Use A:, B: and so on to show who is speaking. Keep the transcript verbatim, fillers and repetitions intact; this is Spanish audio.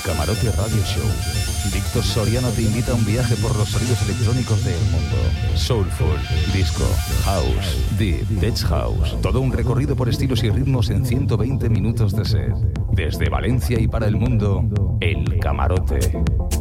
A: Camarote Radio Show. Víctor Soriano te invita a un viaje por los sonidos electrónicos del mundo. Soulful, disco, house, deep, tech house. Todo un recorrido por estilos y ritmos en ciento veinte minutos de set. Desde Valencia y para el mundo, El Camarote.